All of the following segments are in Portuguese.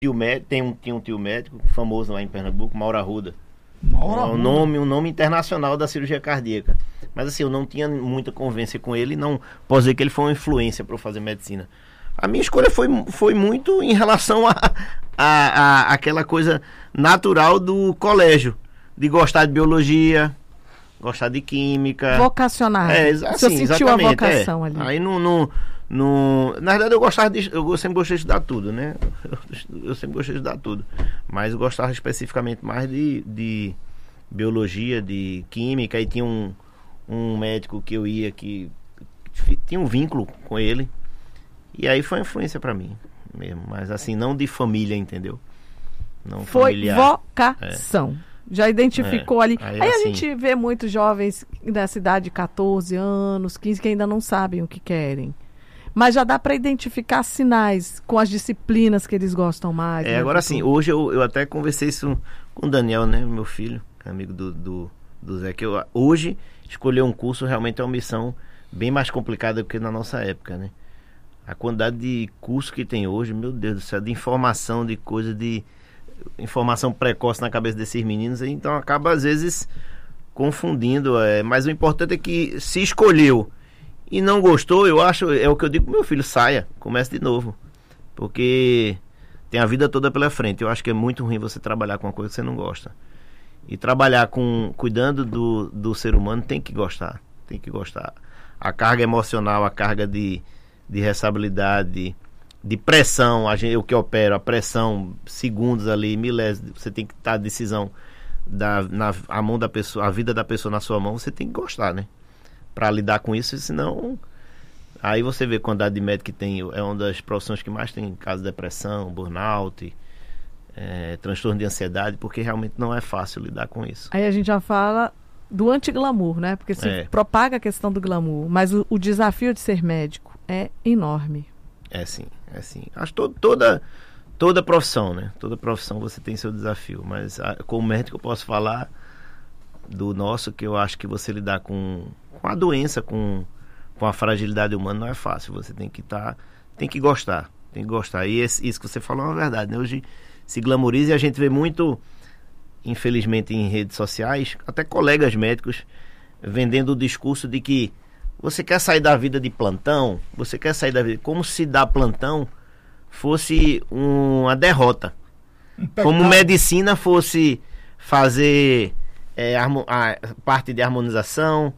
Tinha um tio médico famoso lá em Pernambuco, Mauro Arruda. Um nome internacional da cirurgia cardíaca. Mas assim, eu não tinha muita convivência com ele, não posso dizer que ele foi uma influência para eu fazer medicina. A minha escolha foi muito em relação a aquela coisa natural do colégio, de gostar de biologia, gostar de química. Vocacional. Você sentiu a vocação ali. Aí na verdade eu sempre gostei de estudar tudo, né? Eu sempre gostei de estudar tudo. Mas eu gostava especificamente mais de biologia, de química, e tinha um médico que eu ia que tinha um vínculo com ele. E aí foi uma influência pra mim mesmo. Mas assim, não de família, entendeu? Não foi familiar. Vocação. Já identificou ali. Aí assim, a gente vê muitos jovens nessa idade de 14 anos, 15, que ainda não sabem o que querem. Mas já dá para identificar sinais com as disciplinas que eles gostam mais. Agora sim, hoje eu até conversei isso com o Daniel, né? Meu filho, amigo do Zé, que hoje escolher um curso realmente é uma missão bem mais complicada do que na nossa época, né? A quantidade de curso que tem hoje, meu Deus do céu, de informação, de coisa, de informação precoce na cabeça desses meninos, então acaba às vezes confundindo. Mas o importante é que se escolheu e não gostou, eu acho, é o que eu digo pro meu filho, saia, comece de novo. Porque tem a vida toda pela frente. Eu acho que é muito ruim você trabalhar com uma coisa que você não gosta. E trabalhar cuidando do ser humano tem que gostar. Tem que gostar. A carga emocional, a carga de responsabilidade, de pressão, o que opera, a pressão, segundos ali, milésimos, você tem que estar a decisão a mão da pessoa, a vida da pessoa na sua mão, você tem que gostar, né? Para lidar com isso, senão aí você vê a quantidade de médico que tem, é uma das profissões que mais tem caso de depressão, burnout, transtorno de ansiedade, porque realmente não é fácil lidar com isso. Aí a gente já fala do anti-glamour, né? Porque se propaga a questão do glamour, mas o desafio de ser médico é enorme. É sim. Acho que toda profissão, né? Toda profissão você tem seu desafio, mas como médico eu posso falar do nosso, que eu acho que você lidar com a doença, com a fragilidade humana não é fácil. Você tem que gostar. E isso que você falou é uma verdade, né? Hoje se glamoriza e a gente vê muito, infelizmente, em redes sociais, até colegas médicos vendendo o discurso de que você quer sair da vida de plantão, você quer sair da vida, como se dar plantão fosse uma derrota. Como medicina fosse fazer a parte de harmonização,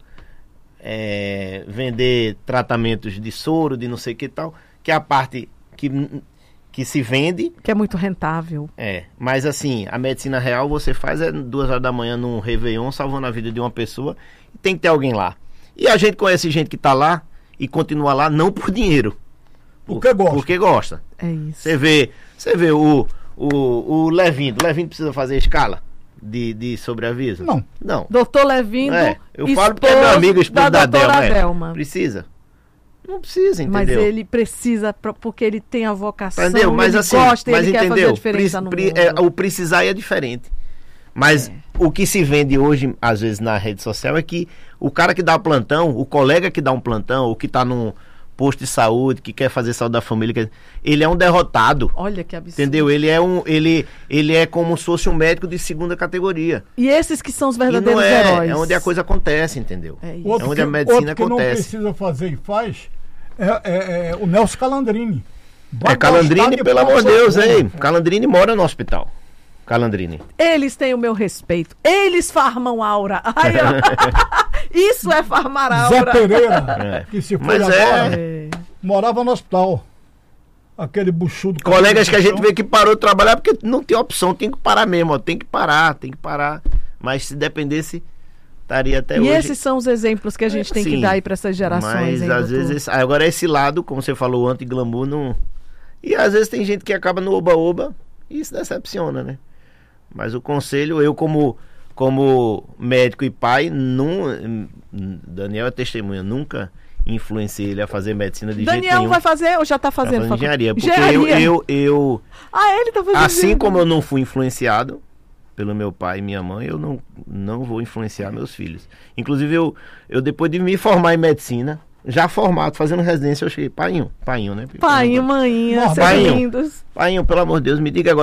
vender tratamentos de soro, de não sei o que tal, que é a parte que se vende. Que é muito rentável. Mas assim, a medicina real você faz 2 horas da manhã num Réveillon, salvando a vida de uma pessoa, e tem que ter alguém lá. E a gente conhece gente que tá lá e continua lá não por dinheiro. Porque gosta. É isso. Você vê o Levindo. O Levindo precisa fazer escala de sobreaviso? Não. Doutor Levindo, eu falo porque é meu amigo, esposo da Delma. Precisa? Não precisa, entendeu? Mas ele precisa porque ele tem a vocação, entendeu? Mas, ele assim, gosta, ele quer fazer a diferença no mundo. O precisar é diferente. Mas o que se vende hoje, às vezes, na rede social, é que o cara que dá plantão, o colega que dá um plantão, o que está num posto de saúde, que quer fazer saúde da família, ele é um derrotado. Olha que absurdo. Entendeu? Ele é como se fosse um médico de segunda categoria. E esses que são os verdadeiros heróis. É onde a coisa acontece, entendeu? É onde a medicina acontece. Não precisa fazer e faz é o Nelson Calandrini. Calandrini, pelo amor de Deus, hein? Calandrini mora no hospital. Calandrini. Eles têm o meu respeito. Eles farmam aura. Ai, isso é farmar aura. Zé Pereira, que se foi agora, morava no hospital. Aquele buchudo. Colegas que a gente vê que parou de trabalhar porque não tem opção, tem que parar mesmo, tem que parar. Mas se dependesse, estaria até hoje. E esses são os exemplos que a gente tem que dar aí para essas gerações. Mas às vezes, agora esse lado, como você falou, anti-glamour, não. E às vezes tem gente que acaba no oba-oba e isso decepciona, né? Mas o conselho, eu como médico e pai, Daniel é testemunha, nunca influenciei ele a fazer medicina de jeito nenhum. Daniel vai fazer ou já está fazendo? Engenharia, porque eu ele está fazendo. Assim como eu não fui influenciado pelo meu pai e minha mãe, eu não vou influenciar meus filhos. Inclusive, eu depois de me formar em medicina, já formado, fazendo residência, eu cheguei, painho, né? Painho, maninha, sejam lindos. Painho, pelo amor de Deus, me diga agora